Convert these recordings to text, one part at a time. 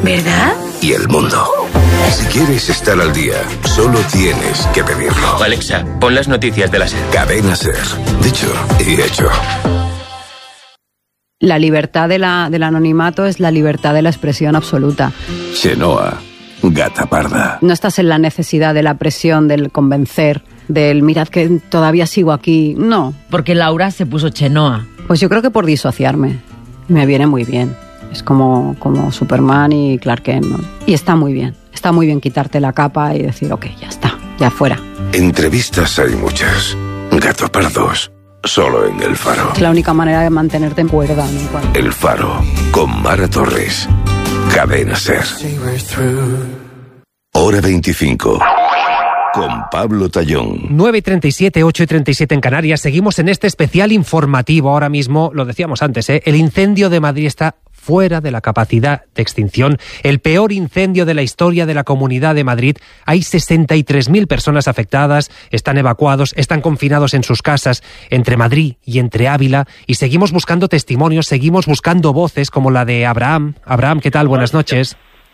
¿Verdad? Y el mundo. Si quieres estar al día, solo tienes que pedirlo. Alexa, pon las noticias de la SER. Cadena SER. Dicho y hecho. La libertad del anonimato es la libertad de la expresión absoluta. Chenoa, gata parda. No estás en la necesidad de la presión, del convencer, del mirad que todavía sigo aquí. No. Porque Laura se puso Chenoa. Pues yo creo que por disociarme. Me viene muy bien. Es como Superman y Clark Kent, ¿no? Y está muy bien. Está muy bien quitarte la capa y decir, ok, ya está, ya fuera. Entrevistas hay muchas. Gato pardos, solo en El Faro. Es la única manera de mantenerte en cuerda, ¿no? El Faro, con Mara Torres. Cadena SER. Hora 25. Con Pablo Tallón. 9:37, 8:37 en Canarias. Seguimos en este especial informativo. Ahora mismo, lo decíamos antes, el incendio de Madrid está fuera de la capacidad de extinción. El peor incendio de la historia de la Comunidad de Madrid. Hay 63.000 personas afectadas, están evacuados, están confinados en sus casas, entre Madrid y entre Ávila, y seguimos buscando testimonios, seguimos buscando voces como la de Abraham. Abraham, ¿qué tal? Buenas noches.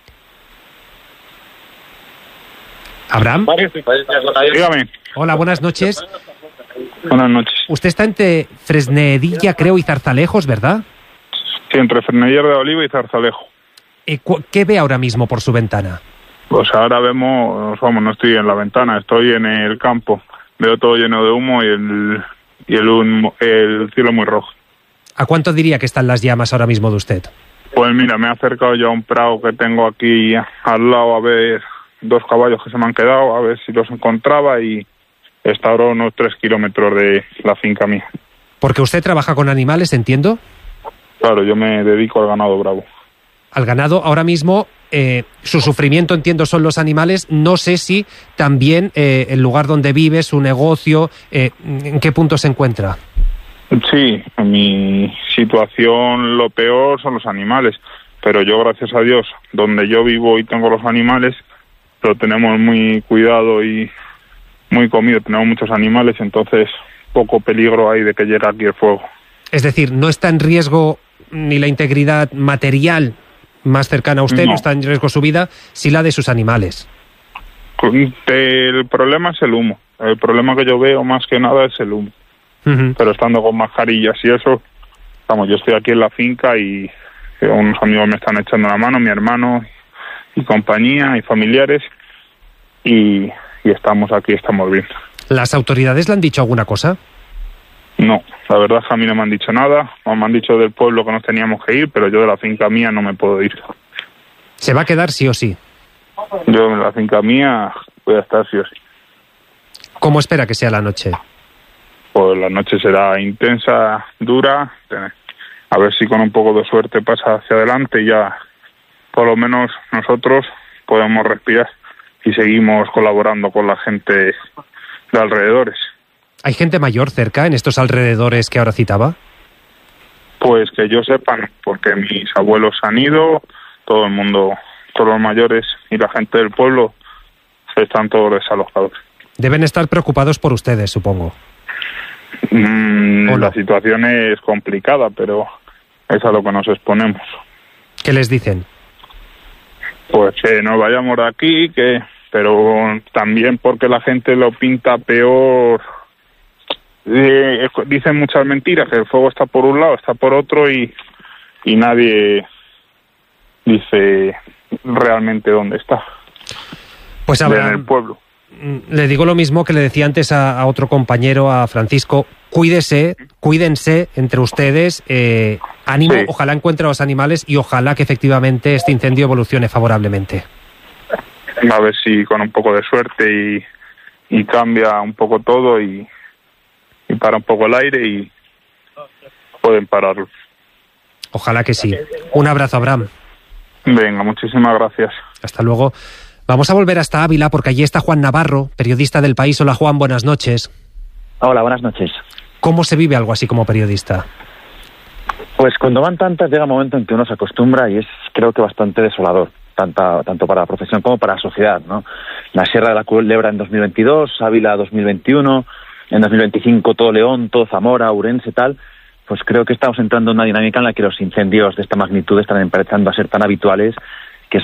¿Abraham? Dígame. Hola, buenas noches. Buenas noches. Usted está entre Fresnedilla, creo, y Zarzalejos, ¿verdad? Sí, entre Fresnedilla de Oliva y Zarzalejo. ¿Qué ve ahora mismo por su ventana? Pues ahora vemos, no estoy en la ventana, estoy en el campo. Veo todo lleno de humo y el cielo muy rojo. ¿A cuánto diría que están las llamas ahora mismo de usted? Pues mira, me he acercado yo a un prado que tengo aquí al lado a ver 2 caballos que se me han quedado, a ver si los encontraba, y está ahora a unos 3 kilómetros de la finca mía. Porque usted trabaja con animales, entiendo. Claro, yo me dedico al ganado bravo. Al ganado, ahora mismo, su sufrimiento, entiendo, son los animales. No sé si también el lugar donde vive, su negocio, ¿en qué punto se encuentra? Sí, en mi situación lo peor son los animales, pero yo, gracias a Dios, donde yo vivo y tengo los animales, lo tenemos muy cuidado y muy comido, tenemos muchos animales, entonces poco peligro hay de que llegue aquí el fuego. Es decir, no está en riesgo ni la integridad material más cercana a usted, no está en riesgo su vida, sí la de sus animales. El problema es el humo. El problema que yo veo más que nada es el humo. Pero estando con mascarillas y eso, yo estoy aquí en la finca y unos amigos me están echando la mano, mi hermano y compañía y familiares, y estamos aquí, estamos bien. ¿Las autoridades le han dicho alguna cosa? No, la verdad es que a mí no me han dicho nada. Me han dicho del pueblo que nos teníamos que ir, pero yo de la finca mía no me puedo ir. ¿Se va a quedar sí o sí? Yo en la finca mía voy a estar sí o sí. ¿Cómo espera que sea la noche? Pues la noche será intensa, dura. A ver si con un poco de suerte pasa hacia adelante y ya por lo menos nosotros podemos respirar y seguimos colaborando con la gente de alrededores. ¿Hay gente mayor cerca en estos alrededores que ahora citaba? Pues que yo sepa, porque mis abuelos han ido, todo el mundo, todos los mayores y la gente del pueblo están todos desalojados. Deben estar preocupados por ustedes, supongo. La situación es complicada, pero es a lo que nos exponemos. ¿Qué les dicen? Pues que no vayamos de aquí, pero también porque la gente lo pinta peor. Dicen muchas mentiras, que el fuego está por un lado, está por otro, y nadie dice realmente dónde está. Pues en el pueblo. Le digo lo mismo que le decía antes a otro compañero, a Francisco. Cuídense entre ustedes, ánimo, sí. Ojalá encuentre a los animales y ojalá que efectivamente este incendio evolucione favorablemente. A ver si con un poco de suerte y cambia un poco todo y para un poco el aire y pueden pararlo. Ojalá que sí. Un abrazo, Abraham. Venga, muchísimas gracias. Hasta luego. Vamos a volver hasta Ávila porque allí está Juan Navarro, periodista del País. Hola, Juan, buenas noches. Hola, buenas noches. ¿Cómo se vive algo así como periodista? Pues cuando van tantas llega un momento en que uno se acostumbra y es, creo que, bastante desolador, tanto para la profesión como para la sociedad, ¿no? La Sierra de la Culebra en 2022, Ávila 2021, en 2025 todo León, todo Zamora, Ourense, tal. Pues creo que estamos entrando en una dinámica en la que los incendios de esta magnitud están empezando a ser tan habituales